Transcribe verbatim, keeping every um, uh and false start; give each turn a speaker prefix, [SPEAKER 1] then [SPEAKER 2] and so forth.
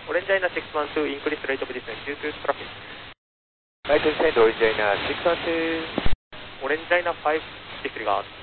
[SPEAKER 1] Orange China six one two, increase rate of descent due to traffic.
[SPEAKER 2] Right descent, Orange China six one two.
[SPEAKER 1] Orange China five, disregard.